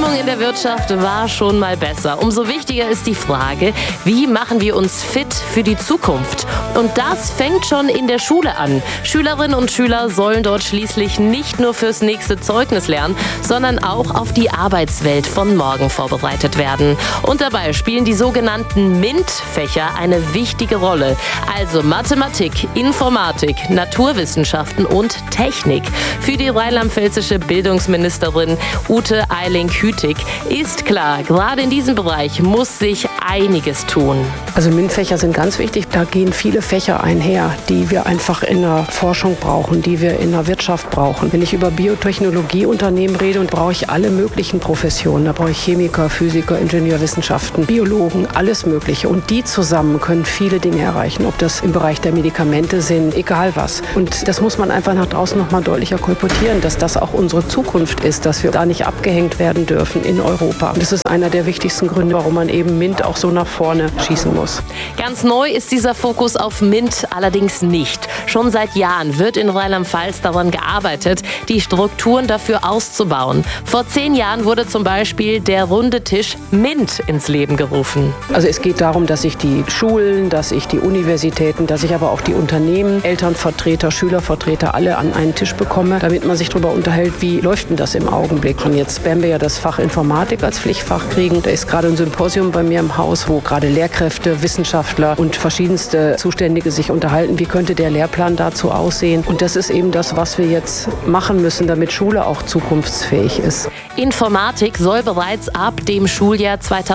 Stimmung in der Wirtschaft war schon mal besser. Umso wichtiger ist die Frage, wie machen wir uns fit für die Zukunft? Und das fängt schon in der Schule an. Schülerinnen und Schüler sollen dort schließlich nicht nur fürs nächste Zeugnis lernen, sondern auch auf die Arbeitswelt von morgen vorbereitet werden. Und dabei spielen die sogenannten MINT-Fächer eine wichtige Rolle. Also Mathematik, Informatik, Naturwissenschaften und Technik. Für die rheinland-pfälzische Bildungsministerin Ute Eiling-Hütig ist klar, gerade in diesem Bereich muss sich einiges tun. Also MINT-Fächer sind ganz wichtig. Da gehen viele Fächer einher, die wir einfach in der Forschung brauchen, die wir in der Wirtschaft brauchen. Wenn ich über Biotechnologieunternehmen rede, und brauche ich alle möglichen Professionen. Da brauche ich Chemiker, Physiker, Ingenieurwissenschaften, Biologen, alles Mögliche. Und die zusammen können viele Dinge erreichen, ob das im Bereich der Medikamente sind, egal was. Und das muss man einfach nach draußen noch mal deutlicher kolportieren, dass das auch unsere Zukunft ist, dass wir da nicht abgehängt werden dürfen in Europa. Und das ist einer der wichtigsten Gründe, warum man eben MINT auch so nach vorne schießen muss. Ganz neu ist dieser Fokus auf MINT allerdings nicht. Schon seit Jahren wird in Rheinland-Pfalz daran gearbeitet, die Strukturen dafür auszubauen. Vor 10 Jahren wurde zum Beispiel der runde Tisch MINT ins Leben gerufen. Also es geht darum, dass ich die Schulen, dass ich die Universitäten, dass ich aber auch die Unternehmen, Elternvertreter, Schülervertreter alle an einen Tisch bekomme, damit man sich darüber unterhält, wie läuft denn das im Augenblick. Und jetzt werden wir ja das Fach Informatik als Pflichtfach kriegen. Da ist gerade ein Symposium bei mir im Haus, wo gerade Lehrkräfte, Wissenschaftler und verschiedenste Zuständige sich unterhalten, wie könnte der Lehrplan dazu aussehen. Und das ist eben das, was wir jetzt machen müssen, damit Schule auch zukunftsfähig ist. Informatik soll bereits ab dem Schuljahr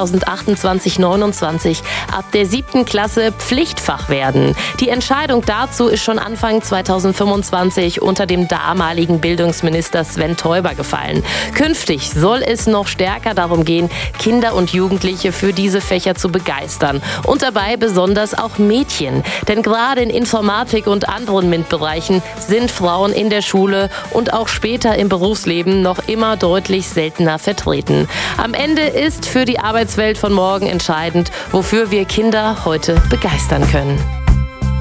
2028/29 ab der 7. Klasse Pflichtfach werden. Die Entscheidung dazu ist schon Anfang 2025 unter dem damaligen Bildungsminister Sven Teuber gefallen. Künftig soll es noch stärker darum gehen, Kinder und Jugendliche für diese Fächer zu begeistern. Und dabei besonders auch Mädchen. Denn gerade in Informatik und anderen MINT-Bereichen sind Frauen in der Schule und auch später im Berufsleben noch immer deutlich seltener vertreten. Am Ende ist für die Arbeitswelt von morgen entscheidend, wofür wir Kinder heute begeistern können.